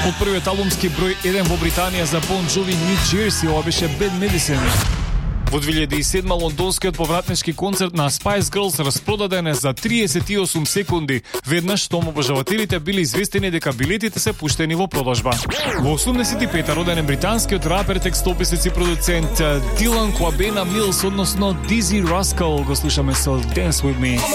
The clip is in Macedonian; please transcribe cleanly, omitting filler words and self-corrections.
Од првиот албумски број 1 во Британија за Bon Jovi New Jersey, ова беше Bad Medicine. Во 2007 лондонскиот повратнички концерт на Spice Girls распродаден за 38 секунди, веднаш штом обожавателите били известени дека билетите се пуштени во продажба. Во 85-та роден е британскиот рапер, текстописец и продуцент Дилан Куабена Милс, односно Дизи Раскал. Го слушаме со Dance With Me.